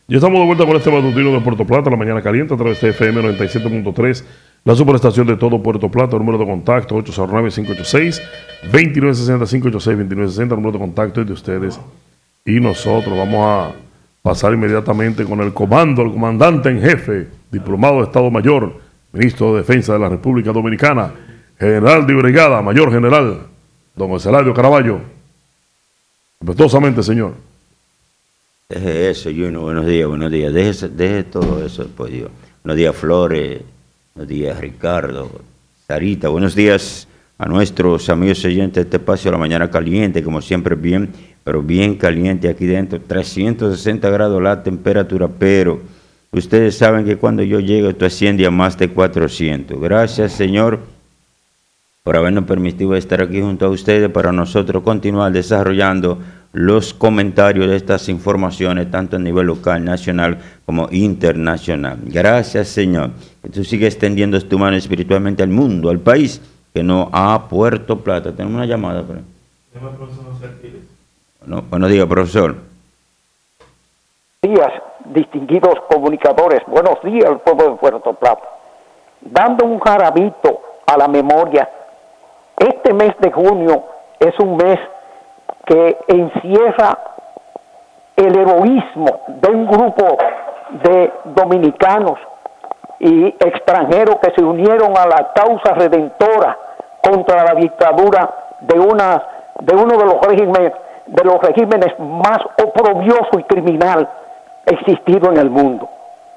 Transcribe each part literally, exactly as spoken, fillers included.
Ya estamos de vuelta con este matutino de Puerto Plata, la mañana caliente, a través de F M noventa y siete punto tres, la superestación de todo Puerto Plata. Número de contacto ocho cero nueve, cinco ocho seis, dos nueve seis cero, cinco ocho seis, dos nueve seis cero. Número de contacto es de ustedes y nosotros. Vamos a pasar inmediatamente con el comando, el comandante en jefe, diplomado de Estado Mayor, ministro de Defensa de la República Dominicana, general de brigada, mayor general, don José Eladio Caraballo. Respetuosamente, señor. Deje eso, Juno. Buenos días, buenos días. Deje, deje todo eso después, Dios. Buenos días, Flores. Buenos días, Ricardo. Sarita, buenos días a nuestros amigos oyentes de este espacio, la mañana caliente, como siempre, bien, pero bien caliente aquí dentro. trescientos sesenta grados la temperatura, pero ustedes saben que cuando yo llego esto asciende a más de cuatrocientos. Gracias, Señor, por habernos permitido estar aquí junto a ustedes para nosotros continuar desarrollando los comentarios de estas informaciones, tanto a nivel local, nacional, como internacional. Gracias, Señor, que tú sigues extendiendo tu mano espiritualmente al mundo, al país, que no a Puerto Plata. Tenemos una llamada, pero... Bueno, buenos días, profesor. Buenos días, distinguidos comunicadores. Buenos días al pueblo de Puerto Plata. Dando un jarabito a la memoria, este mes de junio es un mes que encierra el heroísmo de un grupo de dominicanos y extranjeros que se unieron a la causa redentora contra la dictadura de una de uno de los regímenes de los regímenes más oprobioso y criminal existido en el mundo.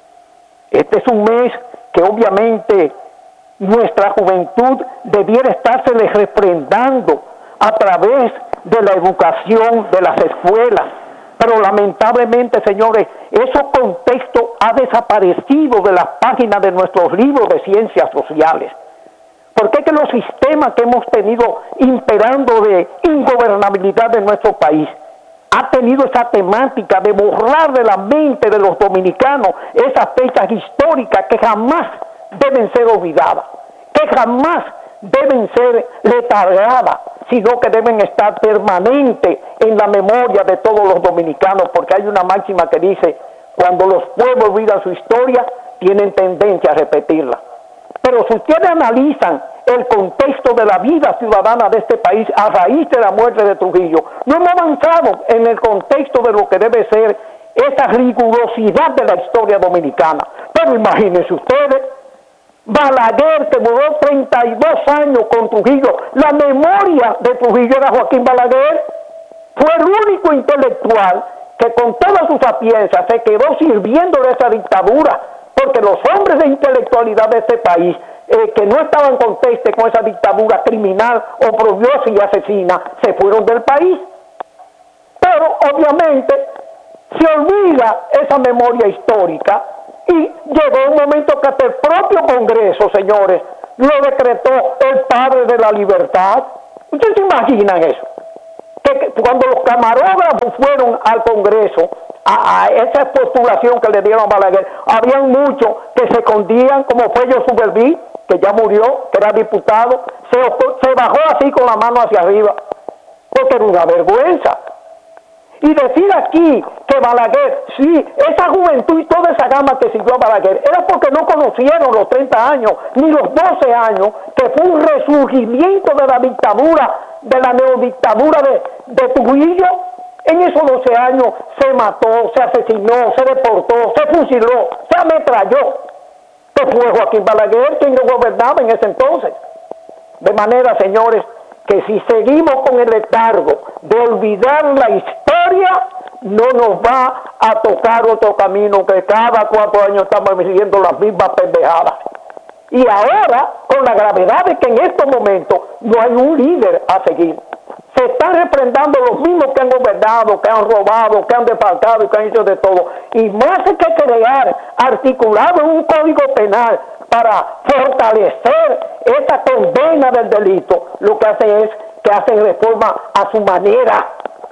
Este es un mes que obviamente nuestra juventud debiera estársele refrendando a través de la educación, de las escuelas, pero lamentablemente, señores, ese contexto ha desaparecido de las páginas de nuestros libros de ciencias sociales. Porque es que los sistemas que hemos tenido imperando de ingobernabilidad de nuestro país ha tenido esa temática de borrar de la mente de los dominicanos esas fechas históricas que jamás deben ser olvidadas, que jamás deben ser letargadas, sino que deben estar permanentes en la memoria de todos los dominicanos, porque hay una máxima que dice, cuando los pueblos olvidan su historia, tienen tendencia a repetirla. Pero si ustedes analizan el contexto de la vida ciudadana de este país a raíz de la muerte de Trujillo, no hemos avanzado en el contexto de lo que debe ser esa rigurosidad de la historia dominicana. Pero imagínense ustedes, Balaguer, que duró treinta y dos años con Trujillo, la memoria de Trujillo era Joaquín Balaguer, fue el único intelectual que con toda su sapiencia se quedó sirviendo de esa dictadura, porque los hombres de intelectualidad de este país, eh, que no estaban contestes con esa dictadura criminal, oprobiosa y asesina, se fueron del país. Pero obviamente se olvida esa memoria histórica. Y llegó un momento que hasta el propio Congreso, señores, lo decretó el padre de la libertad. ¿Ustedes se imaginan eso? Que, que cuando los camarógrafos fueron al Congreso, a, a esa postulación que le dieron a Balaguer, habían muchos que se escondían, como fue Josué Belví, que ya murió, que era diputado, se, se bajó así con la mano hacia arriba, porque era una vergüenza. Y decir aquí que Balaguer, sí, esa juventud y toda esa gama que siguió a Balaguer, era porque no conocieron los treinta años, ni los doce años, que fue un resurgimiento de la dictadura, de la neodictadura de, de Trujillo. En esos doce años se mató, se asesinó, se deportó, se fusiló, se ametralló. Que fue Joaquín Balaguer quien gobernaba en ese entonces. De manera, señores, que si seguimos con el letargo de olvidar la historia, no nos va a tocar otro camino, que cada cuatro años estamos viviendo las mismas pendejadas. Y ahora, con la gravedad de que en estos momentos no hay un líder a seguir. Se están refrendando los mismos que han gobernado, que han robado, que han defalcado y que han hecho de todo. Y más que crear, articulado en un código penal para fortalecer esa condena del delito, lo que hacen es que hacen reforma a su manera.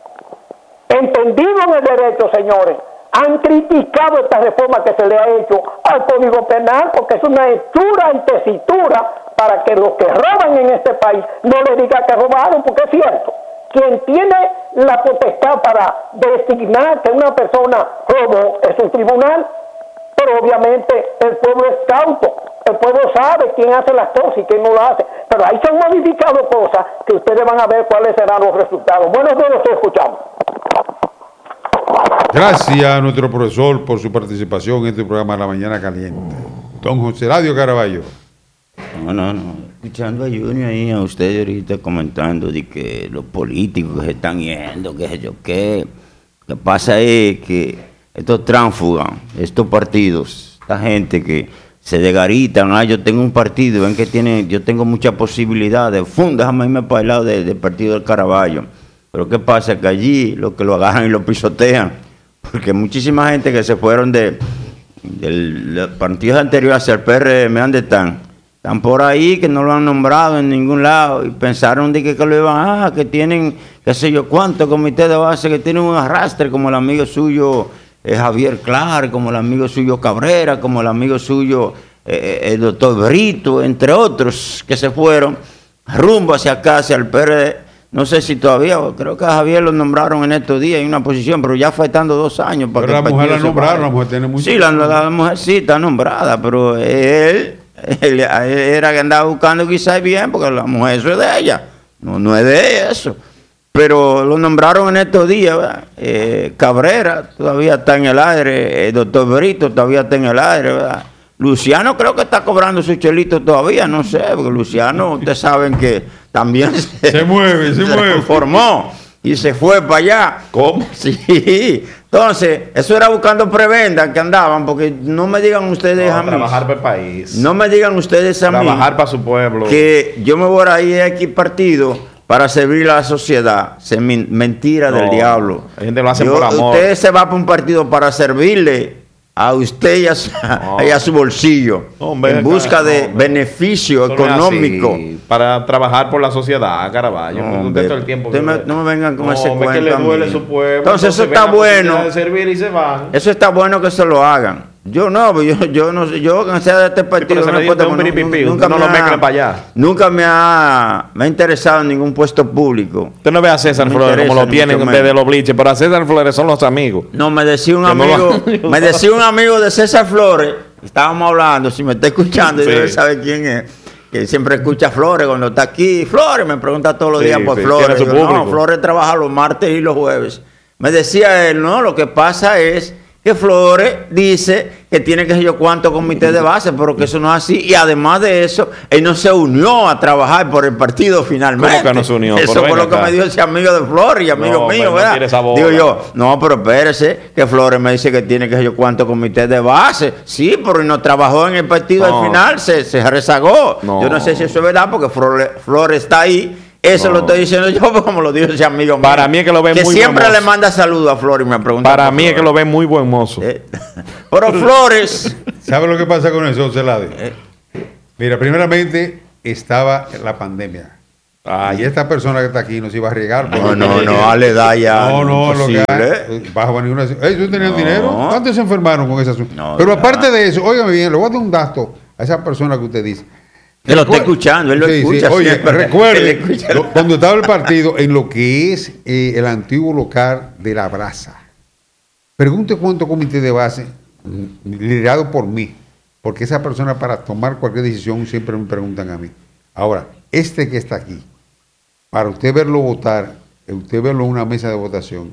Entendido en el derecho, señores, han criticado esta reforma que se le ha hecho al Código Penal porque es una hechura y tesitura para que los que roban en este país no le digan que robaron, porque es cierto. Quien tiene la potestad para designar que una persona robó es un tribunal, pero obviamente el pueblo es cauto, el pueblo sabe quién hace las cosas y quién no las hace, pero ahí se han modificado cosas que ustedes van a ver cuáles serán los resultados. Buenos días, los estoy escuchando. Gracias a nuestro profesor por su participación en este programa La Mañana Caliente. Don José Ladio Caraballo. No, no, no. Escuchando a Junior ahí, a usted ahorita comentando de que los políticos que se están yendo, que sé yo qué. Lo que pasa es que estos tránsfugas, estos partidos, esta gente que se desgaritan, ah, yo tengo un partido, ven que tiene, yo tengo muchas posibilidades, fum, déjame irme para el lado del, del partido del Caraballo. Pero ¿qué pasa? Que allí lo que lo agarran y lo pisotean, porque muchísima gente que se fueron de, del partido anterior hacia el P R M, ¿dónde están? Están por ahí, que no lo han nombrado en ningún lado, y pensaron de que, que lo iban, ah, que tienen, qué sé yo cuánto, comité de base, que tienen un arrastre, como el amigo suyo eh, Javier Clark, como el amigo suyo Cabrera, como el amigo suyo eh, el doctor Brito, entre otros, que se fueron rumbo hacia acá, hacia el P R. No sé si todavía, creo que a Javier lo nombraron en estos días en una posición, pero ya faltando dos años. Para pero que la mujer la nombraron, la mujer tiene mucho. Sí, la, la mujer sí está nombrada, pero él... Él era que andaba buscando quizás bien, porque la mujer eso es de ella, no, no es de ella eso. Pero lo nombraron en estos días, eh, Cabrera todavía está en el aire, el doctor Brito todavía está en el aire, ¿verdad? Luciano creo que está cobrando su chelito todavía, no sé, porque Luciano, ustedes saben que también se, se mueve, se, se mueve. formó y se fue para allá. ¿Cómo? Sí. Entonces, eso era buscando prebenda que andaban, porque no me digan ustedes no, a mí. Trabajar para el país. No me digan ustedes a trabajar mí. Trabajar para su pueblo. Que yo me voy a ir aquí partido para servir a la sociedad. Es mentira no, del diablo. La gente lo hace yo, por amor. Usted se va para un partido para servirle a usted y a su, no. y a su bolsillo, no, hombre, en busca de no, beneficio económico. Para trabajar por la sociedad, Caraballo. No, usted todo el tiempo que me, no me vengan con no, ese cuento. Que le duele su pueblo, entonces, eso está bueno. De servir y se van. Eso está bueno que se lo hagan. Yo no, yo, yo no sé, yo cansado de este partido, sí, no me puedo, un nunca, nunca no me lo mezclen para allá. Nunca me ha, me ha interesado en ningún puesto público. Usted no ve a César no Flores como lo tienen desde los bliches, pero a César Flores son los amigos. No, me decía un que amigo, no me decía un amigo de César Flores, estábamos hablando, si me está escuchando, sí. Debe saber quién es, que siempre escucha Flores cuando está aquí. Flores me pregunta todos los sí, días por sí, Flores. Digo, no, Flores trabaja los martes y los jueves. Me decía él, no, lo que pasa es que Flores dice que tiene que ser yo cuánto comité de base, pero que eso no es así. Y además de eso, él no se unió a trabajar por el partido finalmente. ¿Cómo que no se unió? Eso fue lo que me dijo ese amigo de Flores y amigo no, mío, ¿verdad? No digo yo, no, pero espérese, que Flores me dice que tiene que ser yo cuánto comité de base. Sí, pero no trabajó en el partido no. al final, se, se rezagó. No. Yo no sé si eso es verdad, porque Flores, Flores está ahí. Eso no. lo estoy diciendo yo, como lo dijo ese amigo mío. Para mí es que lo ve que muy siempre buen mozo. Le manda saludos a Flores y me pregunta. Para mí Flores. Es que lo ve muy buen mozo. Eh, pero Flores. ¿Sabe lo que pasa con eso, Celade? Eh. Mira, primeramente estaba la pandemia. Ay. Y esta persona que está aquí nos iba a regar. No, no, no, a la edad ya. No, no, lo que hay, bajo ninguna. ¿Hey, ¿tú tenías no. dinero? ¿Cuántos se enfermaron con ese asunto? No, pero aparte ya. de eso, óigame bien, le voy a dar un dato a esa persona que usted dice. Él lo está escuchando, él lo sí, escucha. Sí. Oye, recuerde, cuando estaba el partido en lo que es eh, el antiguo local de La Brasa, pregunte cuánto comité de base, liderado por mí, porque esa persona para tomar cualquier decisión siempre me preguntan a mí. Ahora, este que está aquí, para usted verlo votar, usted verlo en una mesa de votación,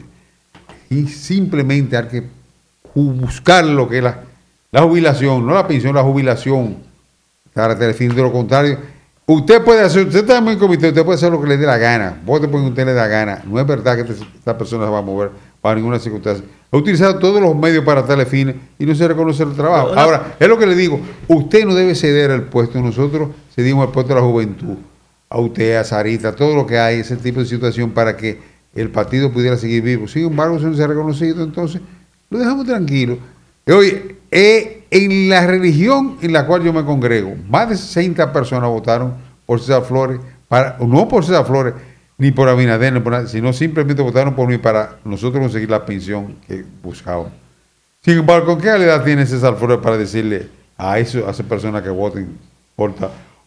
y simplemente hay que buscar lo que es la, la jubilación, no la pensión, la jubilación. Para Telefín, de lo contrario, usted puede hacer, usted está en el comité, usted puede hacer lo que le dé la gana, vote porque usted le da gana. No es verdad que esta, esta persona se va a mover para ninguna circunstancia. Ha utilizado todos los medios para Telefín y no se reconoce el trabajo. No, no. Ahora, es lo que le digo, usted no debe ceder el puesto, nosotros cedimos el puesto de la juventud, a usted, a Sarita, todo lo que hay, ese tipo de situación para que el partido pudiera seguir vivo. Sin embargo, eso no se ha reconocido, entonces lo dejamos tranquilo. Y hoy, eh, en la religión en la cual yo me congrego, más de sesenta personas votaron por César Flores, para, no por César Flores, ni por Abinader, ni por nada, sino simplemente votaron por mí para nosotros conseguir la pensión que buscaban. Sin embargo, ¿con qué calidad tiene César Flores para decirle a, eso, a esas personas que voten por,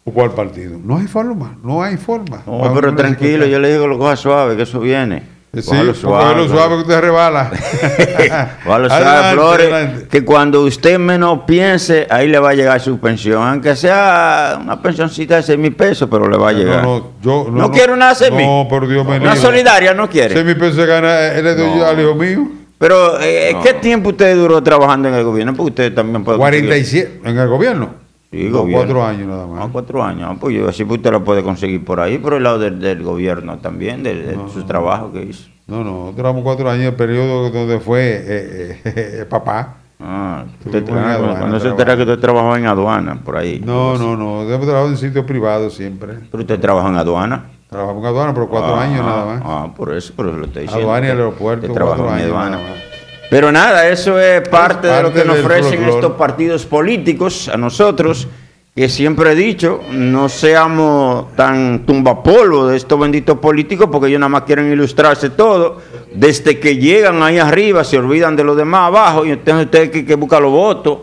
¿O cuál partido? No hay forma, no hay forma. No, Vamos pero a tranquilo, yo le digo que lo coja suave, que eso viene. Sí, Cójalo suave, suave que usted rebala. Cójalo suave, Adelante, Flores, adelante. que cuando usted menos piense, ahí le va a llegar su pensión, aunque sea una pensioncita de seis mil pesos, pero le va a llegar. No, no, yo, ¿No quiere una de seis mil? No, por Dios mío. Una solidaria no quiere. seis mil pesos se gana, él le doy No. yo al hijo mío. Pero, eh, ¿qué tiempo usted duró trabajando en el gobierno? Porque usted también puede... cuarenta y siete en el gobierno. Sí, No, gobierno. cuatro años nada más. Ah, cuatro años. Ah, pues yo, así pues usted la puede conseguir por ahí, por el lado del, del gobierno también, de, de No, su no. trabajo que hizo. No, no, duramos cuatro años, el periodo donde fue eh, eh, eh, papá. Ah, usted Estuvimos en tra- aduana, cuando se trabajo. entera que usted trabajaba en aduana, por ahí. No, no, no, hemos trabajado en sitios privados siempre. Pero usted trabaja en aduana. Trabajamos en aduana por cuatro Ah, años nada más. Ah, por eso, por eso lo estoy diciendo. Aduana y que- aeropuerto, que trabaja cuatro en años aduana. nada más. Pero nada, eso es parte, de lo parte que nos del ofrecen folclore. estos partidos políticos a nosotros, que siempre he dicho, no seamos tan tumbapolvo de estos benditos políticos, porque ellos nada más quieren ilustrarse todo. Desde que llegan ahí arriba, se olvidan de los demás abajo, y entonces usted que, que busca los votos.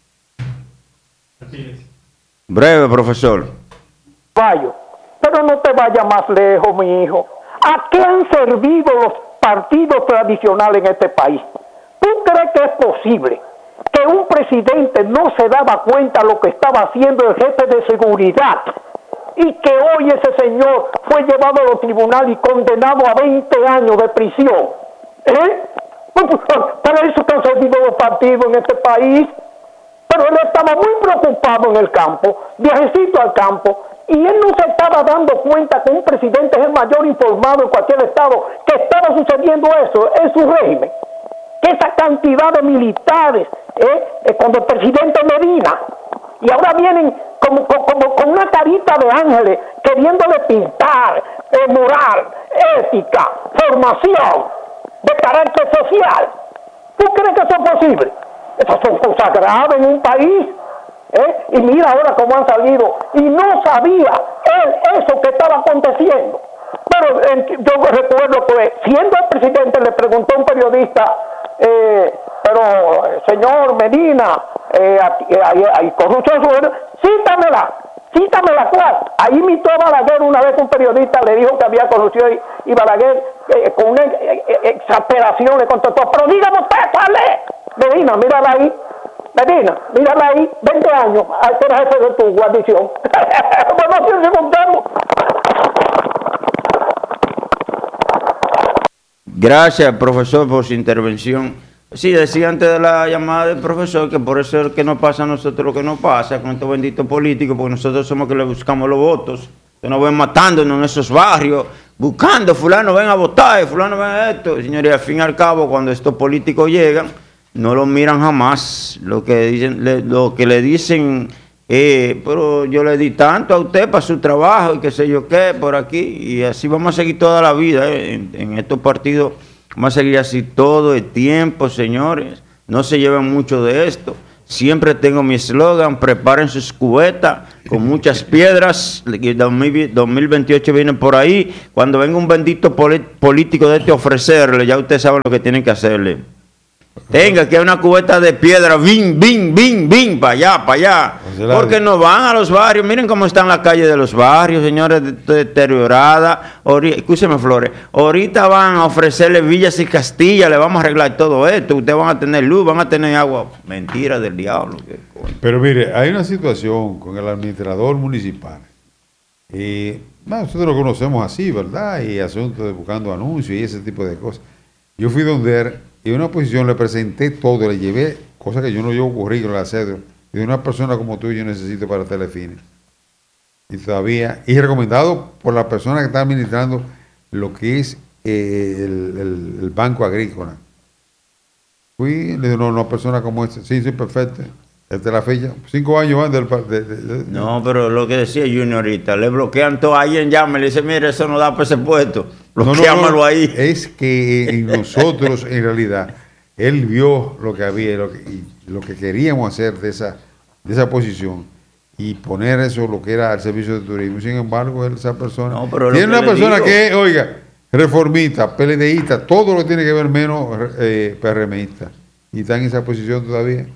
Breve, profesor. Caballo, pero no te vayas más lejos, mi hijo. ¿A qué han servido los partidos tradicionales en este país? ¿Tú crees que es posible que un presidente no se daba cuenta de lo que estaba haciendo el jefe de seguridad y que hoy ese señor fue llevado a los tribunales y condenado a veinte años de prisión? ¿Eh? Para eso que han servido los partidos en este país. Pero él estaba muy preocupado en el campo, viajecito al campo, y él no se estaba dando cuenta que un presidente es el mayor informado en cualquier estado, que estaba sucediendo eso en su régimen. Que esa cantidad de militares, ¿eh? Eh, cuando el presidente Medina, y ahora vienen como, como, como con una carita de ángeles, queriéndole pintar eh, moral, ética, formación, de carácter social. ¿Tú crees que eso es posible? Esas son cosas graves en un país, ¿eh? Y mira ahora cómo han salido, y no sabía él eso que estaba aconteciendo. Pero eh, yo recuerdo que siendo el presidente le preguntó a un periodista, eh, pero eh, señor Medina, eh, hay, hay corrupción, cítamela, cítamela cuál. Ahí imitó a Balaguer una vez, un periodista le dijo que había corrupción y, y Balaguer eh, con una eh, eh, exasperación le contestó, pero dígame usted cuál es. Medina, mírala ahí, Medina, mírala ahí, veinte años, al ser jefe de tu guarnición. Bueno, si se contamos. Gracias, profesor, por su intervención. Sí, decía antes de la llamada del profesor que por eso es que nos pasa a nosotros lo que nos pasa con estos benditos políticos, porque nosotros somos que le buscamos los votos. Que nos ven matándonos en esos barrios, buscando, fulano ven a votar, fulano ven a esto. Señores, al fin y al cabo, cuando estos políticos llegan, no lo miran jamás. Lo que dicen, le, lo que le dicen, eh, pero yo le di tanto a usted para su trabajo y qué sé yo qué, por aquí. Y así vamos a seguir toda la vida, eh, en, en estos partidos. Vamos a seguir así todo el tiempo, señores. No se lleven mucho de esto. Siempre tengo mi eslogan, preparen sus cubetas con muchas piedras. dos mil veintiocho viene por ahí. Cuando venga un bendito político de este ofrecerle, ya ustedes saben lo que tienen que hacerle. Tenga que hay una cubeta de piedra, bin, bin, bin, bin, para allá, para allá. Porque no van a los barrios. Miren cómo están las calles de los barrios, señores, deterioradas. Escúcheme, Flores. Ahorita van a ofrecerle villas y castillas, le vamos a arreglar todo esto. Ustedes van a tener luz, van a tener agua. Mentira del diablo. Pero mire, hay una situación con el administrador municipal. Y bueno, nosotros lo conocemos así, ¿verdad? Y asuntos de buscando anuncios y ese tipo de cosas. Yo fui donde él. Y en una posición le presenté todo, le llevé cosas que yo no llevo currículum, la cédula. Y de una persona como tú yo necesito para Telefines. Y todavía, y recomendado por la persona que está administrando lo que es eh, el, el, el Banco Agrícola. Fui, le dije, no, una persona como esta, sí, sí, perfecto. Esta es la fecha, cinco años más del... De, de, de, no, pero lo que decía Junior ahorita, le bloquean todo, alguien llama y le dice, mire, eso no da para ese puesto, bloqueámoslo no, no, no, ahí. Es que en nosotros, en realidad, él vio lo que había, lo que, y lo que queríamos hacer de esa, de esa posición, y poner eso, lo que era el servicio de turismo. Sin embargo, él, esa persona, no, pero tiene una persona digo, que, oiga, reformista, PLDista, todo lo que tiene que ver menos eh, PRMista, y está en esa posición todavía.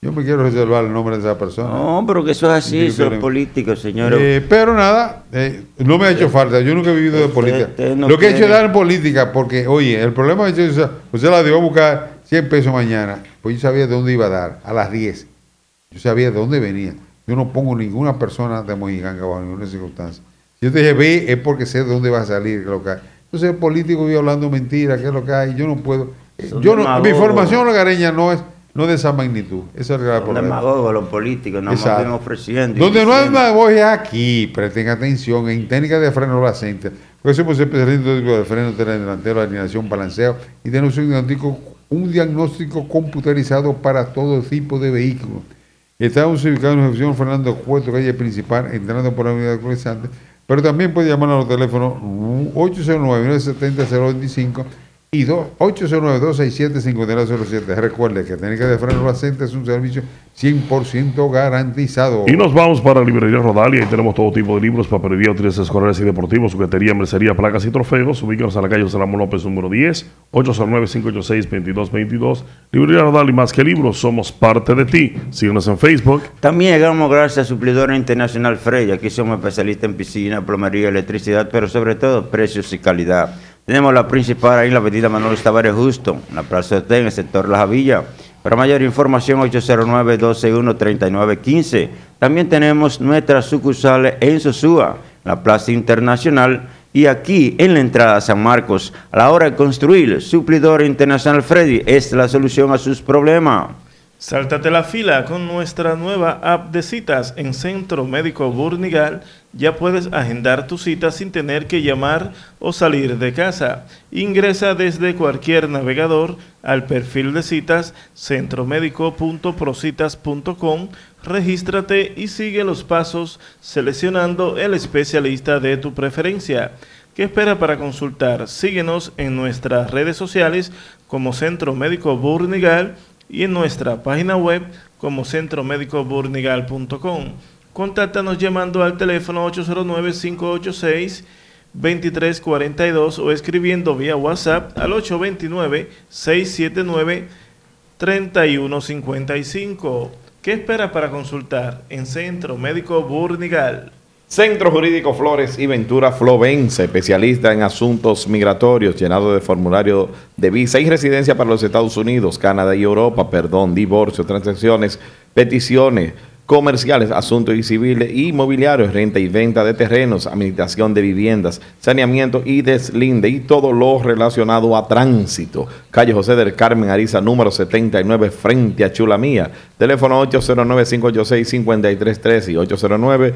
Yo me quiero reservar el nombre de esa persona. No, pero que eso es así, Digo, son pero- políticos, señor. Eh, pero nada, eh, no me ha hecho falta. Yo nunca he vivido de usted- política. usted no Lo que he hecho es quiere- dar en política, porque, oye, el problema es que usted, usted la dio a buscar cien pesos mañana. Pues yo sabía de dónde iba a dar, a las diez. Yo sabía de dónde venía. Yo no pongo ninguna persona de Mojiganga bajo ninguna circunstancia. Si yo te dije, ve, es porque sé de dónde va a salir, qué es lo que hay. Entonces el político vive hablando mentiras, qué es lo que hay. Yo no puedo. eh, Son Yo no, mi demagogos. formación hogareña no es, no de esa magnitud. Ese es el gran Son problema. demagogos los políticos, nada más Exacto. vienen ofreciendo. y Donde no hay diciendo. demagogia aquí, presten atención en técnicas de freno placente. Por eso hemos especialistas en todo tipo de freno delantero, alineación, balanceo y tenemos un diagnóstico, un diagnóstico computarizado para todo tipo de vehículos. Estamos ubicados en la opción Fernando Cueto, calle principal, entrando por la avenida Cruzante, pero también puede llamar a los teléfonos ocho cero nueve, nueve siete cero, cero veinticinco y ocho cero nueve, dos seis siete, cinco cero cero siete. Recuerde que técnica de freno placente es un servicio cien por ciento garantizado. Y nos vamos para Librería Rodalia. Ahí tenemos todo tipo de libros, papelería, útiles escolares y deportivos, juguetería, mercería, placas y trofeos. Ubícanos a la calle José Ramón López, número diez, ocho cero nueve, cinco ocho seis, dos dos dos dos. Librería Rodalia, más que libros, somos parte de ti. Síguenos en Facebook. También llegamos gracias a Suplidora Internacional Frey. Aquí somos especialistas en piscina, plomería, electricidad, pero sobre todo precios y calidad. Tenemos la principal ahí en la avenida Manuel Tavares Justo, en la Plaza Hotel, en el sector La Javilla. Para mayor información, ocho cero nueve, dos seis uno, tres nueve uno cinco. También tenemos nuestras sucursales en Sosúa, la Plaza Internacional, y aquí en la entrada a San Marcos. A la hora de construir, Suplidora Internacional Freddy es la solución a sus problemas. Sáltate la fila con nuestra nueva app de citas en Centro Médico Burnigal. Ya puedes agendar tu cita sin tener que llamar o salir de casa. Ingresa desde cualquier navegador al perfil de citas centromédico punto procitas punto com, regístrate y sigue los pasos seleccionando el especialista de tu preferencia. ¿Qué espera para consultar? Síguenos en nuestras redes sociales como Centro Médico Burnigal y en nuestra página web como centro médico burnigal punto com. Contáctanos llamando al teléfono ocho cero nueve, cinco ocho seis, dos tres cuatro dos o escribiendo vía WhatsApp al ocho dos nueve, seis siete nueve, tres uno cinco cinco. ¿Qué espera para consultar en Centro Médico Burnigal? Centro Jurídico Flores y Ventura Flovense, especialista en asuntos migratorios, llenado de formulario de visa y residencia para los Estados Unidos, Canadá y Europa, perdón, divorcio, transacciones, peticiones comerciales, asuntos y civiles, inmobiliarios, renta y venta de terrenos, administración de viviendas, saneamiento y deslinde y todo lo relacionado a tránsito. Calle José del Carmen Ariza, número setenta y nueve, frente a Chulamía. Teléfono ocho cero nueve, cinco ocho seis, cinco tres uno tres y ocho cero nueve,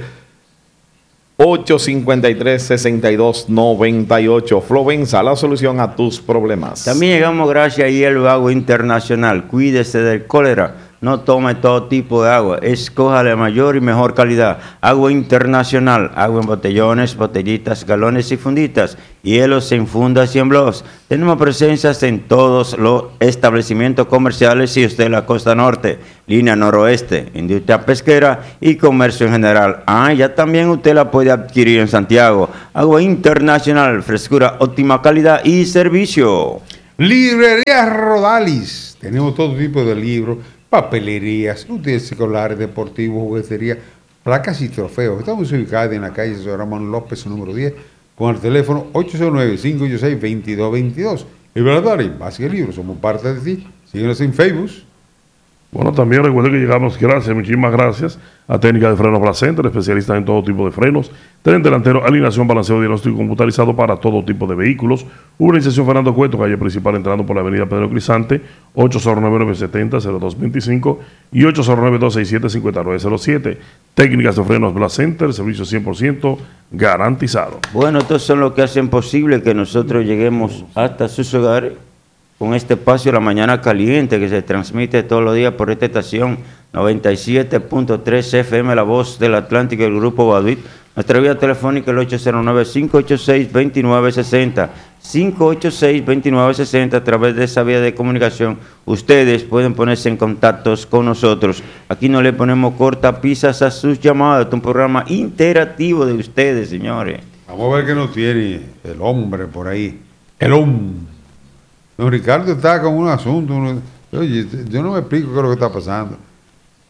ocho cinco tres, seis dos nueve ocho. Flovensa, la solución a tus problemas. También llegamos gracias a Hielo Agua Internacional. Cuídese del cólera. No tome todo tipo de agua. Escoja la mayor y mejor calidad. Agua Internacional. Agua en botellones, botellitas, galones y funditas. Hielos en fundas y en blogs. Tenemos presencias en todos los establecimientos comerciales y usted en la costa norte, línea noroeste, industria pesquera y comercio en general. Ah, ya también usted la puede adquirir en Santiago. Agua Internacional, frescura, óptima calidad y servicio. Librería Rodalis. Tenemos todo tipo de libros, papelerías, útiles escolares, deportivos, juguetería, placas y trofeos. Estamos ubicados en la calle José Ramón López, número diez, con el teléfono ocho cero nueve, cinco ocho seis, dos dos dos dos. Librería Rodalis, más que libros, somos parte de ti. Síguenos en Facebook. Bueno, también recuerden que llegamos, gracias, muchísimas gracias a Técnica de Frenos Placenter, especialistas en todo tipo de frenos, tren delantero, alineación, balanceo, diagnóstico computarizado para todo tipo de vehículos. Urbanización Fernando Cueto, calle principal, entrando por la avenida Pedro Crisante, ocho cero nueve, nueve siete cero, cero dos dos cinco y ocho cero nueve, dos seis siete, cinco nueve cero siete. Técnicas de frenos Placenter, servicio cien por ciento garantizado. Bueno, estos son los que hacen posible que nosotros lleguemos hasta sus hogares con este espacio La Mañana Caliente que se transmite todos los días por esta estación noventa y siete punto tres F M, La Voz del Atlántico y el Grupo Baduit. Nuestra vía telefónica es el ocho cero nueve, cinco ocho seis, dos nueve seis cero, cinco ocho seis, dos nueve seis cero. A través de esa vía de comunicación ustedes pueden ponerse en contactos con nosotros. Aquí no le ponemos cortapisas a sus llamadas. Es un programa interactivo de ustedes, señores. Vamos a ver qué nos tiene el hombre por ahí. El hombre. Don Ricardo está con un asunto. Uno, oye, yo no me explico qué es lo que está pasando.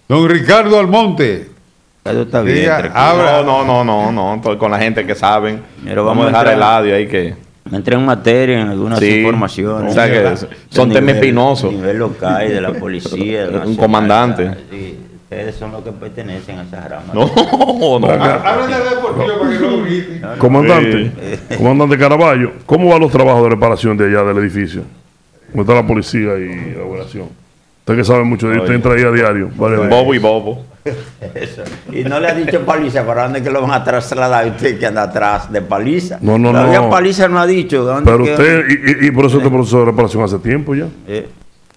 Don Ricardo Almonte. Eso está bien. Diga, tranquilo. habla. No, no, no, no, no. Estoy con la gente que saben. Pero Vamos a dejar el audio ahí que. Me entré en materia en algunas Sí. informaciones. O sea que De son temas nivel- espinosos. de nivel local, de la policía. de Un nacional, comandante. sí, ustedes son los que pertenecen a esas ramas. No, no. Habla de deportivo para que no grite. Comandante, comandante Caraballo, ¿cómo van los trabajos de reparación de allá del edificio? ¿Cómo está la policía y la operación? Usted que sabe mucho de usted entra ahí a diario. Vale, vale. Bobo y bobo. Eso. Y no le ha dicho Paliza, ¿para dónde que lo van a trasladar? Usted que anda atrás de Paliza. No, no, Todavía no. Paliza no ha dicho. ¿Dónde Pero que- usted, y, y, y por eso este proceso de reparación hace tiempo ya. Eh,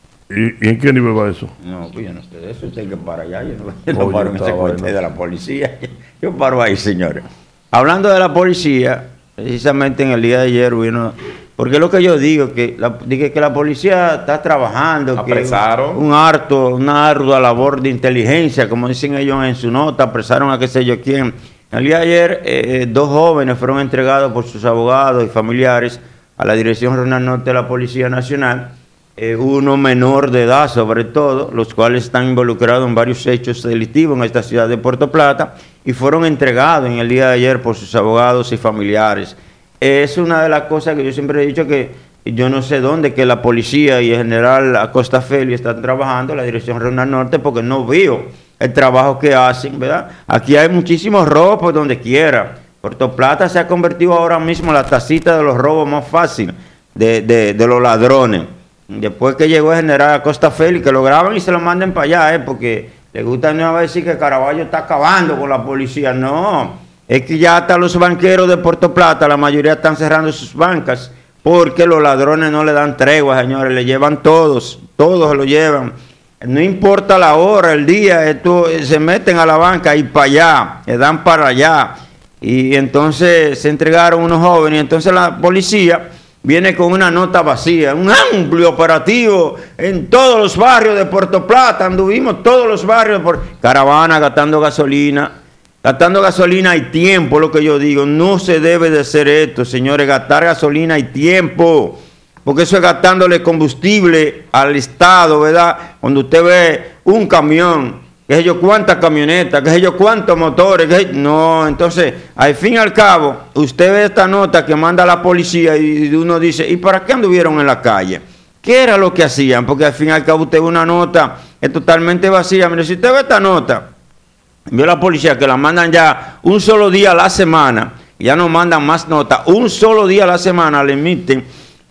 ¿Y, y en qué nivel va eso? no, pues yo no sé de eso. Usted que para allá. Yo no, yo no Oye, paro en esta ese comité vaina. de la policía. Yo paro ahí, señores. Hablando de la policía, precisamente en el día de ayer vino. Porque es lo que yo digo, que la, dije que la policía está trabajando, que Apresaron. un harto, una ardua labor de inteligencia, como dicen ellos en su nota, apresaron a qué sé yo quién. El día de ayer, eh, dos jóvenes fueron entregados por sus abogados y familiares a la Dirección Regional Norte de la Policía Nacional, eh, uno menor de edad sobre todo, los cuales están involucrados en varios hechos delictivos en esta ciudad de Puerto Plata, y fueron entregados en el día de ayer por sus abogados y familiares. Es una de las cosas que yo siempre he dicho, que yo no sé dónde que la policía y el general Acosta Feli están trabajando, la Dirección Regional Norte, porque no veo el trabajo que hacen, ¿verdad? Aquí hay muchísimos robos por donde quiera. Puerto Plata se ha convertido ahora mismo en la tacita de los robos más fácil de, de, de los ladrones. Después que llegó el general Acosta Feli, que lo graban y se lo manden para allá, ¿eh? Porque le gusta no decir que Caraballo está acabando con la policía. No. Es que ya hasta los banqueros de Puerto Plata, la mayoría están cerrando sus bancas porque los ladrones no le dan tregua, señores, le llevan todos, todos lo llevan. No importa la hora, el día, esto, se meten a la banca y para allá, le dan para allá. Y entonces se entregaron unos jóvenes, y entonces la policía viene con una nota vacía, un amplio operativo en todos los barrios de Puerto Plata, anduvimos todos los barrios por caravana gastando gasolina. Gastando gasolina y tiempo, lo que yo digo, no se debe de hacer esto, señores, gastar gasolina y tiempo, porque eso es gastándole combustible al Estado, ¿verdad? Cuando usted ve un camión, qué sé yo cuántas camionetas, qué sé yo cuántos motores, qué sé- no, entonces, al fin y al cabo, usted ve esta nota que manda la policía y uno dice, ¿y para qué anduvieron en la calle? ¿Qué era lo que hacían? Porque al fin y al cabo usted ve una nota, es totalmente vacía. Mire, si usted ve esta nota, vio la policía que la mandan ya un solo día a la semana, ya no mandan más notas, un solo día a la semana le emiten,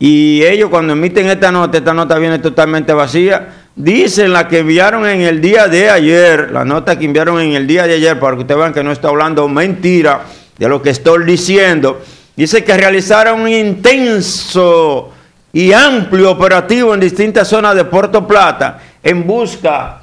y ellos cuando emiten esta nota, esta nota viene totalmente vacía. Dicen la que enviaron en el día de ayer, la nota que enviaron en el día de ayer, para que ustedes vean que no está hablando mentira de lo que estoy diciendo. Dice que realizaron un intenso y amplio operativo en distintas zonas de Puerto Plata en busca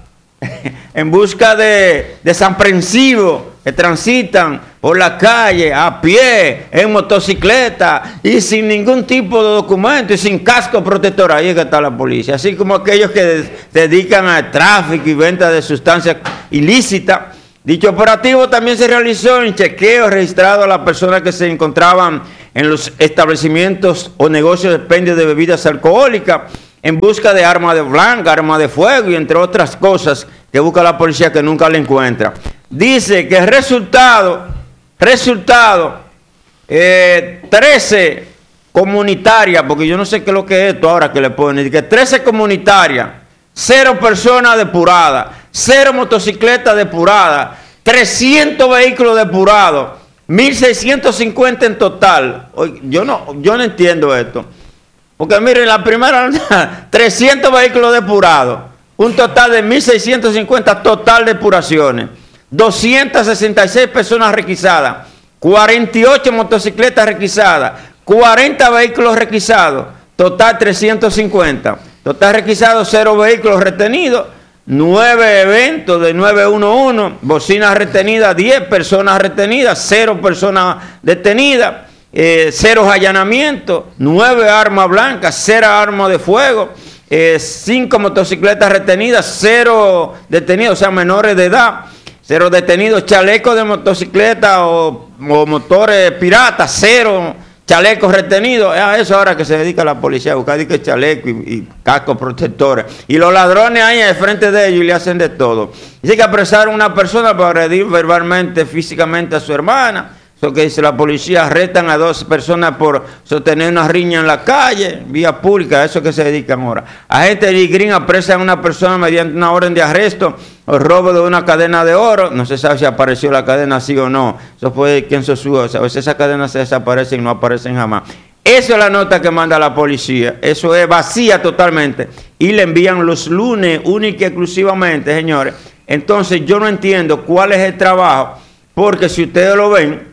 en busca de desaprensivos que transitan por la calle a pie, en motocicleta y sin ningún tipo de documento y sin casco protector. Ahí es que está la policía, así como aquellos que se dedican al tráfico y venta de sustancias ilícitas. Dicho operativo también se realizó en chequeo registrado a las personas que se encontraban en los establecimientos o negocios de expendio de bebidas alcohólicas, en busca de armas de blanca, armas de fuego y entre otras cosas que busca la policía que nunca la encuentra. Dice que el resultado, resultado, eh, trece comunitarias, porque yo no sé qué es lo que es esto ahora que le ponen, que trece comunitarias, cero personas depuradas, cero motocicletas depuradas, trescientos vehículos depurados, mil seiscientos cincuenta en total. Oye, yo no, yo no entiendo esto. Porque miren, la primera, trescientos vehículos depurados, un total de mil seiscientos cincuenta total depuraciones, doscientas sesenta y seis personas requisadas, cuarenta y ocho motocicletas requisadas, cuarenta vehículos requisados, total trescientos cincuenta, total requisados, cero vehículos retenidos, nueve eventos de nueve uno uno, bocinas retenidas, diez personas retenidas, cero personas detenidas. Eh, cero allanamientos, nueve armas blancas, cero armas de fuego, eh, cinco motocicletas retenidas, cero detenidos, o sea, menores de edad, cero detenidos, chalecos de motocicleta o, o motores piratas, cero, chalecos retenidos. Es a eso ahora que se dedica la policía, a buscar que chaleco y, y cascos protectores. Y los ladrones ahí al frente de ellos y le hacen de todo. Dice que apresaron a una persona para agredir verbalmente, físicamente a su hermana. Eso que dice la policía, arrestan a dos personas por sostener una riña en la calle, vía pública, a eso que se dedican ahora. Agentes de Green apresan a una persona mediante una orden de arresto o robo de una cadena de oro. No se sabe si apareció la cadena sí o no. Eso fue quien se subió. A veces esas cadenas se desaparecen y no aparecen jamás. Esa es la nota que manda la policía. Eso es vacía totalmente. Y le envían los lunes, única y exclusivamente, señores. Entonces yo no entiendo cuál es el trabajo, porque si ustedes lo ven,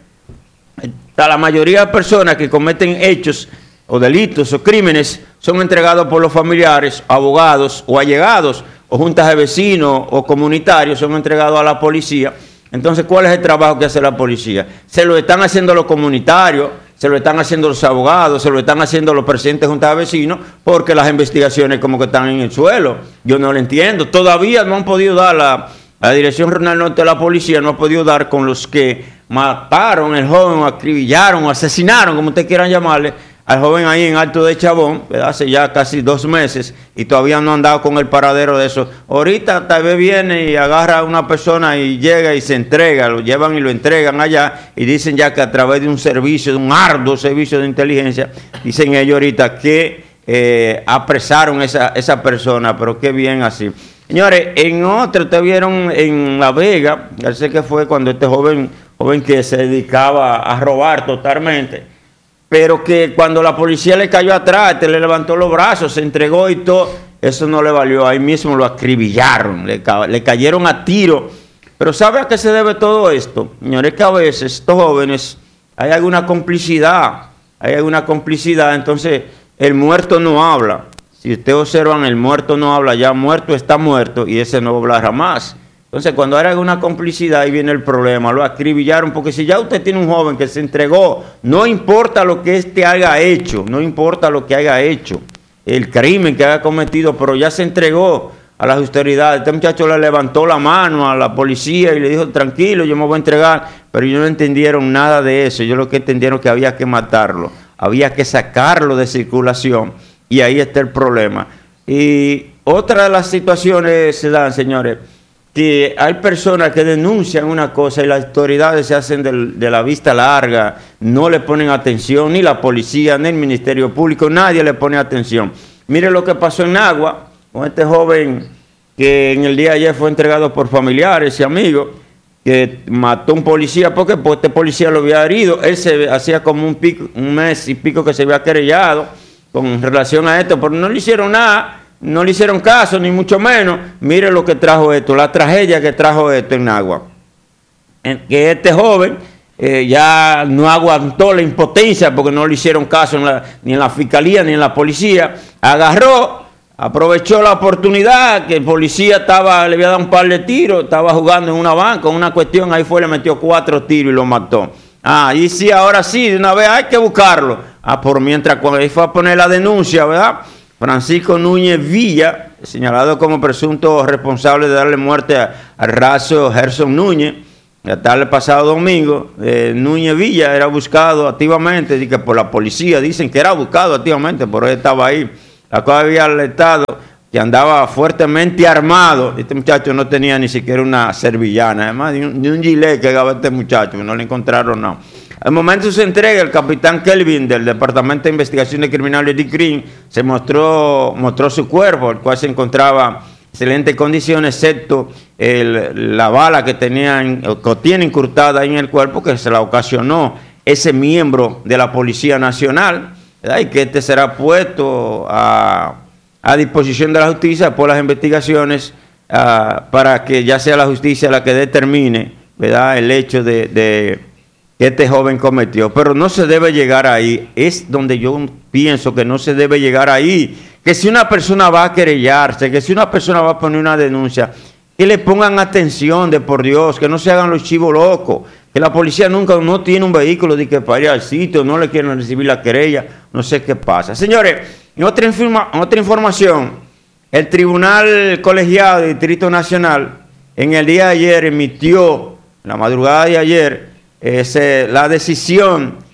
la mayoría de personas que cometen hechos o delitos o crímenes son entregados por los familiares, abogados o allegados, o juntas de vecinos o comunitarios son entregados a la policía. Entonces, ¿cuál es el trabajo que hace la policía? Se lo están haciendo los comunitarios, se lo están haciendo los abogados, se lo están haciendo los presidentes de juntas de vecinos, porque las investigaciones como que están en el suelo. Yo no lo entiendo. Todavía no han podido dar la... La Dirección Regional Norte de la Policía no ha podido dar con los que mataron al joven, o acribillaron, o asesinaron, como ustedes quieran llamarle, al joven ahí en Alto de Chabón, ¿verdad? Hace ya casi dos meses, y todavía no han dado con el paradero de eso. Ahorita tal vez viene y agarra a una persona y llega y se entrega, lo llevan y lo entregan allá, y dicen ya que a través de un servicio, de un arduo servicio de inteligencia, dicen ellos ahorita que eh, apresaron esa, esa persona, pero qué bien así. Señores, en otro, ustedes vieron en La Vega, ya sé que fue cuando este joven, joven que se dedicaba a robar totalmente, pero que cuando la policía le cayó atrás, este le levantó los brazos, se entregó y todo, eso no le valió, ahí mismo lo acribillaron, le, le cayeron a tiro. Pero ¿sabe a qué se debe todo esto? Señores, que a veces estos jóvenes, hay alguna complicidad, hay alguna complicidad, entonces el muerto no habla. Si ustedes observan, el muerto no habla, ya muerto está muerto y ese no hablará más. Entonces, cuando hay alguna complicidad, ahí viene el problema, lo acribillaron, porque si ya usted tiene un joven que se entregó, no importa lo que éste haya hecho, no importa lo que haya hecho, el crimen que haya cometido, pero ya se entregó a las autoridades. Este muchacho le levantó la mano a la policía y le dijo, tranquilo, yo me voy a entregar, pero ellos no entendieron nada de eso. Ellos lo que entendieron que había que matarlo, había que sacarlo de circulación. Y ahí está el problema. Y otra de las situaciones se dan, señores, que hay personas que denuncian una cosa y las autoridades se hacen de, de la vista larga, no le ponen atención, ni la policía, ni el Ministerio Público, nadie le pone atención. Mire lo que pasó en Agua, con este joven que en el día de ayer fue entregado por familiares y amigos, que mató a un policía, porque pues, este policía lo había herido. Él se hacía como un, pico, un mes y pico que se había querellado con relación a esto, pero no le hicieron nada, no le hicieron caso, ni mucho menos. Mire lo que trajo esto, la tragedia que trajo esto en Agua. En que este joven eh, ya no aguantó la impotencia porque no le hicieron caso en la, ni en la fiscalía ni en la policía. Agarró, aprovechó la oportunidad que el policía estaba, le había dado un par de tiros, estaba jugando en una banca, en una cuestión, ahí fue, le metió cuatro tiros y lo mató. Ah, y sí, ahora sí, de una vez hay que buscarlo. Ah, por mientras cuando él fue a poner la denuncia, ¿verdad? Francisco Núñez Villa, señalado como presunto responsable de darle muerte al raso Gerson Núñez, ya tarde el pasado domingo, eh, Núñez Villa era buscado activamente, y que por la policía dicen que era buscado activamente, pero él estaba ahí. La cosa había alertado que andaba fuertemente armado. Este muchacho no tenía ni siquiera una servillana, además ni un, ni un gilet que daba este muchacho, no le encontraron nada. Al momento de su entrega, el capitán Kelvin del Departamento de Investigaciones Criminales de Green se mostró, mostró su cuerpo, el cual se encontraba en excelentes condiciones, excepto el, la bala que, tenía, que tiene incrustada en el cuerpo, que se la ocasionó ese miembro de la Policía Nacional, ¿verdad? Y que este será puesto a, a disposición de la justicia por las investigaciones uh, para que ya sea la justicia la que determine, ¿verdad?, el hecho de... de que este joven cometió, pero no se debe llegar ahí. Es donde yo pienso que no se debe llegar ahí. Que si una persona va a querellarse, que si una persona va a poner una denuncia, que le pongan atención, de por Dios, que no se hagan los chivos locos, que la policía nunca no tiene un vehículo de que para ir al sitio, no le quieren recibir la querella, no sé qué pasa. Señores, en otra, informa, en otra información, el Tribunal Colegiado del Distrito Nacional en el día de ayer emitió, en la madrugada de ayer, Es, eh, la decisión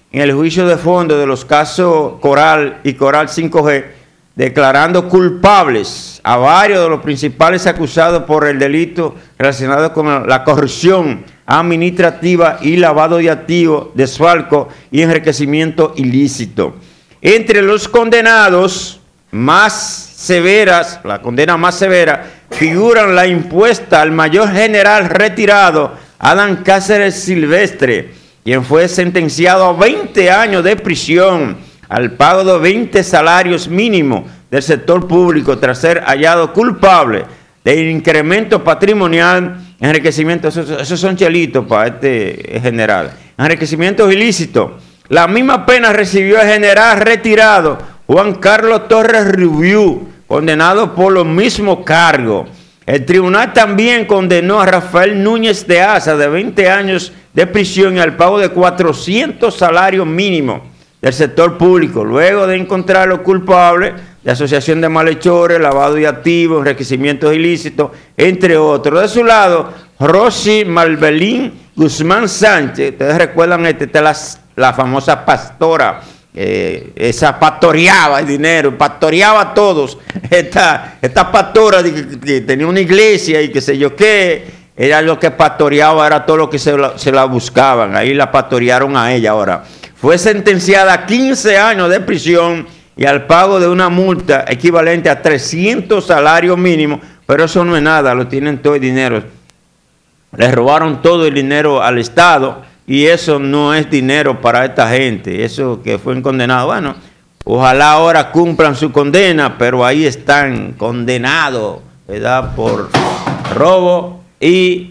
en el juicio de fondo de los casos Coral y Coral cinco G, declarando culpables a varios de los principales acusados por el delito relacionado con la corrupción administrativa y lavado de activos, desfalco y enriquecimiento ilícito. Entre los condenados más severas, la condena más severa, figuran la impuesta al mayor general retirado Adán Cáceres Silvestre, quien fue sentenciado a veinte años de prisión al pago de veinte salarios mínimos del sector público tras ser hallado culpable de incremento patrimonial, enriquecimiento, esos, esos son chelitos para este general, enriquecimientos ilícitos. La misma pena recibió el general retirado Juan Carlos Torres Rubiú, condenado por los mismos cargos. El tribunal también condenó a Rafael Núñez de Asa de veinte años de prisión y al pago de cuatrocientos salarios mínimos del sector público, luego de encontrarlo culpable de asociación de malhechores, lavado de activos, enriquecimientos ilícitos, entre otros. De su lado, Rosy Malbelín Guzmán Sánchez, ustedes recuerdan este, esta la, la famosa pastora, eh, esa pastoreaba el dinero, pastoreaba a todos, esta, esta pastora que, que tenía una iglesia y qué sé yo qué, era lo que pastoreaba, era todo lo que se la, se la buscaban, ahí la pastorearon a ella. Ahora, fue sentenciada a quince años de prisión y al pago de una multa equivalente a trescientos salarios mínimos, pero eso no es nada, lo tienen todo el dinero. Le robaron todo el dinero al Estado y eso no es dinero para esta gente, eso que fue condenado. Bueno, ojalá ahora cumplan su condena, pero ahí están condenados, ¿verdad?, por robo y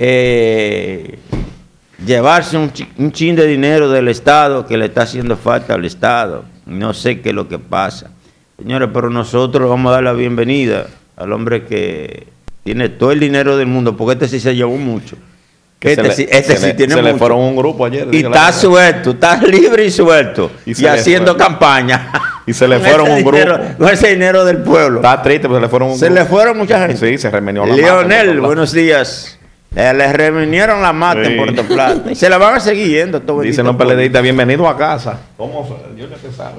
eh, llevarse un, un chin de dinero del Estado que le está haciendo falta al Estado. No sé qué es lo que pasa. Señores, pero nosotros vamos a dar la bienvenida al hombre que tiene todo el dinero del mundo, porque este sí se llevó mucho. Que este se sí, le, este se sí le, tiene se mucho. le fueron un grupo ayer. Y está suelto, está libre y suelto. Y, y haciendo fue. campaña. Y se le fueron un grupo. Dinero, con ese dinero del pueblo. Está triste, pero se le fueron un se grupo. le fueron mucha gente. Sí, se remenió la Leonel, mata, buenos días. Le, le revinieron la mata sí. en Puerto Plata. Y se la van a seguir yendo. Todo Dicen los peledeístas, bienvenido a casa. ¿Cómo? Dios que te sabe.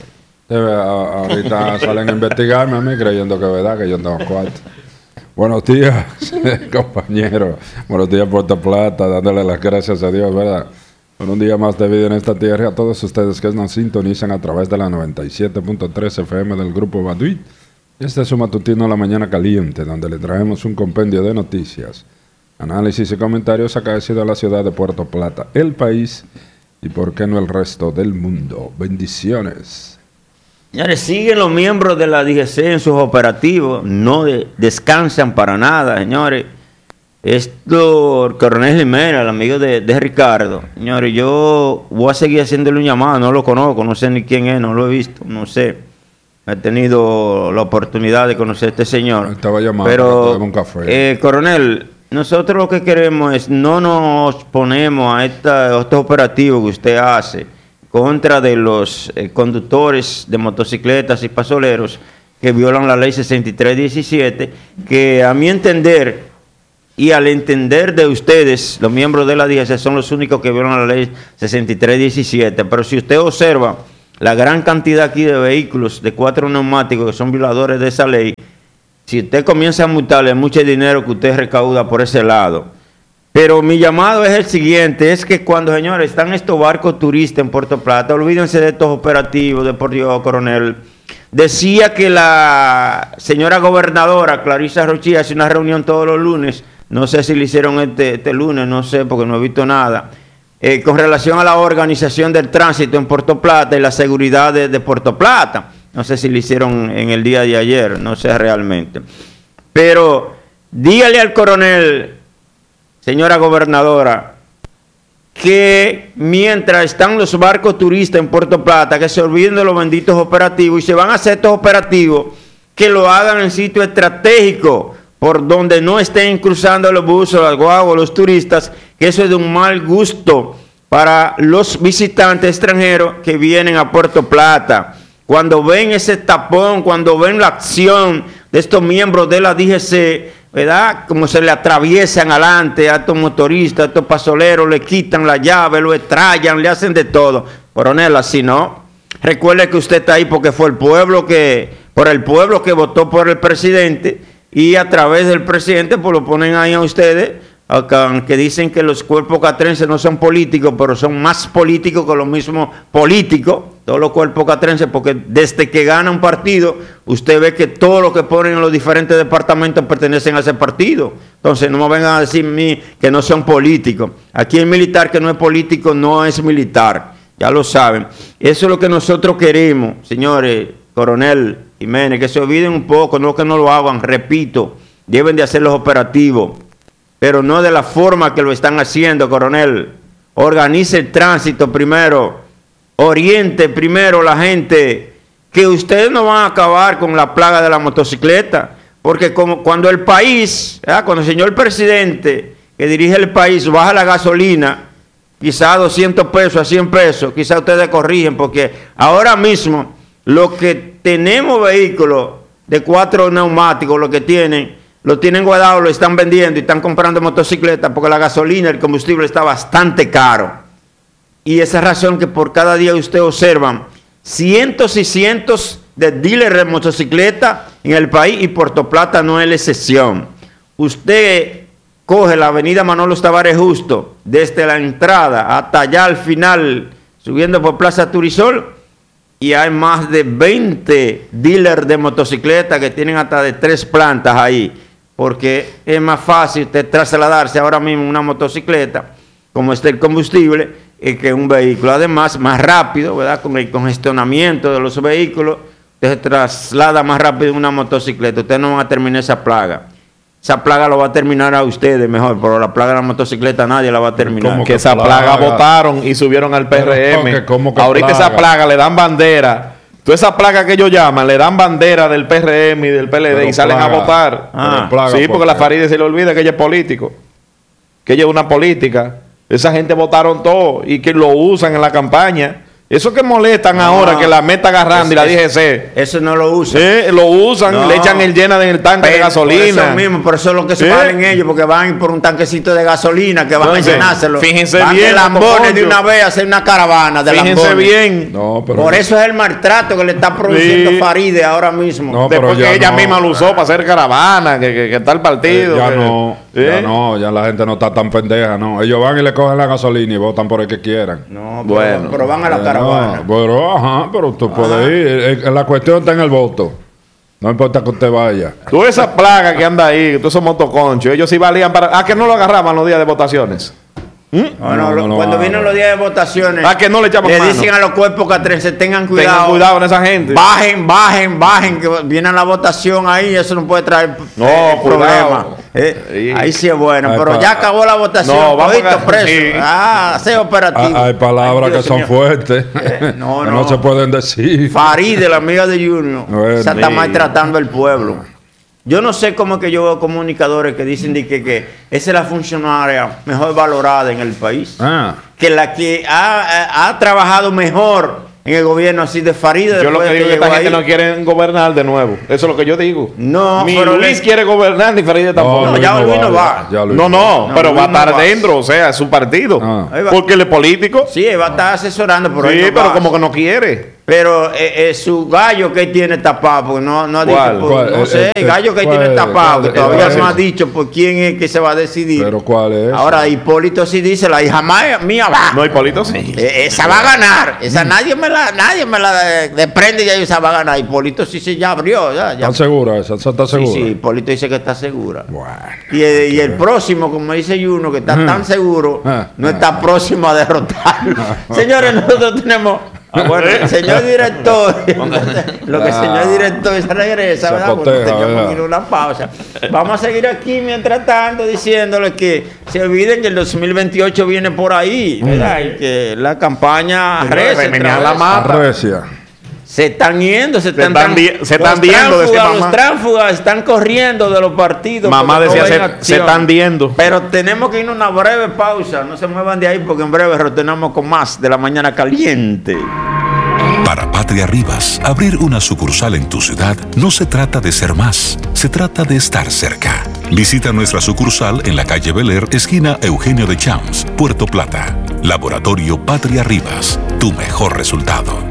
Ahorita salen a investigarme a mí creyendo que es verdad que yo tengo cuarto. Buenos días, compañeros. Buenos días, Puerto Plata. Dándole las gracias a Dios, ¿verdad? Por un día más de vida en esta tierra. A todos ustedes que nos sintonizan a través de la noventa y siete punto tres F M del Grupo Baduit. Este es su matutino La Mañana Caliente, donde le traemos un compendio de noticias, análisis y comentarios acaecidos a la ciudad de Puerto Plata, el país y, por qué no, el resto del mundo. Bendiciones. Señores, siguen los miembros de la D G C en sus operativos, no de, descansan para nada, señores. Esto, el coronel Jiménez, el amigo de, de Ricardo, señores, yo voy a seguir haciéndole un llamado, no lo conozco, no sé ni quién es, no lo he visto, no sé. He tenido la oportunidad de conocer a este señor. Estaba llamando, pero, un café. Eh, coronel, nosotros lo que queremos es, no nos ponemos a, esta, a estos operativos que usted hace contra de los eh, conductores de motocicletas y pasoleros que violan la ley sesenta y tres diecisiete, que a mi entender y al entender de ustedes, los miembros de la D G C son los únicos que violan la ley sesenta y tres diecisiete, pero si usted observa la gran cantidad aquí de vehículos de cuatro neumáticos que son violadores de esa ley, si usted comienza a multarle mucho dinero que usted recauda por ese lado. Pero mi llamado es el siguiente, es que cuando, señores, están estos barcos turistas en Puerto Plata, olvídense de estos operativos, de por Dios, coronel. Decía que la señora gobernadora, Clarisa Rochi, hace una reunión todos los lunes, no sé si le hicieron este, este lunes, no sé, porque no he visto nada, eh, con relación a la organización del tránsito en Puerto Plata y la seguridad de, de Puerto Plata. No sé si le hicieron en el día de ayer, no sé realmente. Pero dígale al coronel, señora gobernadora, que mientras están los barcos turistas en Puerto Plata, que se olviden de los benditos operativos y se van a hacer estos operativos, que lo hagan en sitio estratégico, por donde no estén cruzando los buses, las guaguas, los turistas, que eso es de un mal gusto para los visitantes extranjeros que vienen a Puerto Plata. Cuando ven ese tapón, cuando ven la acción de estos miembros de la D G C, ¿verdad? Como se le atraviesan adelante a estos motoristas, a estos pasoleros, le quitan la llave, lo extrayan, le hacen de todo. coronel, así no. Recuerde que usted está ahí porque fue el pueblo que, por el pueblo que votó por el presidente, y a través del presidente pues lo ponen ahí a ustedes, acá, que dicen que los cuerpos catrenses no son políticos, pero son más políticos que los mismos políticos, todos los cuerpos catrenses, porque desde que gana un partido, usted ve que todos los que ponen en los diferentes departamentos pertenecen a ese partido. Entonces no me vengan a decir a mí que no son políticos. Aquí el militar que no es político no es militar, ya lo saben. Eso es lo que nosotros queremos, señores, coronel Jiménez, que se olviden un poco, no que no lo hagan, repito, deben de hacer los operativos, pero no de la forma que lo están haciendo, coronel. Organice el tránsito primero, oriente primero la gente, que ustedes no van a acabar con la plaga de la motocicleta, porque como cuando el país, ¿verdad? Cuando el señor presidente que dirige el país baja la gasolina, quizá a doscientos pesos, a cien pesos, quizá ustedes corrigen, porque ahora mismo los que tenemos vehículos de cuatro neumáticos, lo que tienen, lo tienen guardado, lo están vendiendo y están comprando motocicletas porque la gasolina, el combustible está bastante caro. Y esa es razón que por cada día ustedes observan cientos y cientos de dealers de motocicletas en el país, y Puerto Plata no es la excepción. Usted coge la avenida Manolo Tavares Justo, desde la entrada hasta allá al final, subiendo por Plaza Turisol, y hay más de veinte dealers de motocicletas que tienen hasta de tres plantas ahí, porque es más fácil usted trasladarse ahora mismo una motocicleta, como está el combustible, eh, que un vehículo. Además, más rápido, ¿verdad? Con el congestionamiento de los vehículos, usted se traslada más rápido en una motocicleta. Ustedes no van a terminar esa plaga. Esa plaga lo va a terminar a ustedes mejor, pero la plaga de la motocicleta nadie la va a terminar. Como que esa plaga, plaga votaron y subieron al P R M. Que, ¿cómo que ahorita plaga? Esa plaga le dan bandera. Toda esa plaga que ellos llaman, le dan bandera del P R M y del P L D, pero y salen plaga, a votar. Ah, plaga, sí, porque la Faride se le olvida que ella es político, que ella es una política. Esa gente votaron todo y que lo usan en la campaña. Eso que molestan no, ahora, que la meta agarrando es, y la D G C. Eso no lo usan. Sí, lo usan, no, le echan el llena en el tanque pero, de gasolina. Por eso mismo, por eso es lo que se ¿Sí? valen ellos, porque van por un tanquecito de gasolina que van Entonces, a llenárselo. Fíjense van bien. de Lambones de una vez a hacer una caravana de Fíjense Lambones. bien. No, pero por eso es el maltrato que le está produciendo sí. Faride ahora mismo. No, Después que ella no. misma lo usó para hacer caravana, que, que, que está el partido. Eh, ya que, no, ¿sí? ya no, ya la gente no está tan pendeja, no. Ellos van y le cogen la gasolina y votan por el que quieran. No, pero, bueno. pero van a la eh, caravana. No, pero ajá, pero tú puedes ir. La cuestión está en el voto. No importa que usted vaya. Tú esa plaga que anda ahí, todos esos motoconchos, ellos sí valían para... Ah, que no lo agarraban los días de votaciones. ¿Mm? No, no, no, no, cuando no, vienen los días de votaciones, ah, que no le, le dicen a los cuerpos catrenses, tengan cuidado. Tengan cuidado con esa gente. Bajen, bajen, bajen, que viene la votación ahí, eso no puede traer no, eh, problema. Eh, sí. Ahí sí es bueno, hay pero pa... ya acabó la votación. No, vamos a preso. Sí. Ah, hacer operativo. Hay palabras Ay, que son señor. fuertes. Eh, no, que no. no se pueden decir. Faride, la amiga de Junior, bueno, se está maltratando al pueblo. Yo no sé cómo es que yo veo comunicadores que dicen de que, que esa es la funcionaria mejor valorada en el país. Ah. Que la que ha, ha, ha trabajado mejor en el gobierno así de Faride. Yo lo que digo es que esta gente no quiere gobernar de nuevo. Eso es lo que yo digo. No, ni pero Luis le... quiere gobernar, ni Faride tampoco. No, no ya Luis no va. Ya, ya Luis no, no, no, pero va a estar dentro, o sea, es su partido. Ah. Porque él es político. Sí, él va a estar asesorando, pero sí, él no pero va. como que no quiere. Pero eh, eh, su gallo que tiene tapado, porque no, no ha dicho, ¿Cuál? por, ¿Cuál? no sé, el gallo que tiene tapado, que todavía no ha dicho por quién es que se va a decidir. Pero ¿cuál es? Ahora, Hipólito sí dice, la hija mía va. No, Hipólito sí. Eh, esa va a ganar, esa nadie me la, nadie me la desprende y esa va a ganar. Hipólito sí se ya abrió. Ya, ya. ¿Está segura? ¿Esa está segura? Sí, sí, Hipólito dice que está segura. Bueno, y, el, y el próximo, como dice Juno, que está tan seguro, no está próximo a derrotarlo. Señores, nosotros tenemos... Ah, bueno, el señor director, lo que el señor director se regresa, se ¿verdad? Apoteja, Bueno, ¿verdad? teníamos una pausa. Vamos a seguir aquí mientras tanto diciéndoles que se olviden que el dos mil veintiocho viene por ahí, ¿verdad? Y que la campaña recia, la mata. Recia. Se están yendo, se están, están, di se están diendo. Los tránsfugas están corriendo de los partidos. Mamá decía, se, se están diendo. Pero tenemos que ir a una breve pausa. No se muevan de ahí porque en breve retornamos con más de La Mañana Caliente. Para Patria Rivas, abrir una sucursal en tu ciudad no se trata de ser más, se trata de estar cerca. Visita nuestra sucursal en la calle Bel Air, esquina Eugenio de Champs, Puerto Plata. Laboratorio Patria Rivas, tu mejor resultado.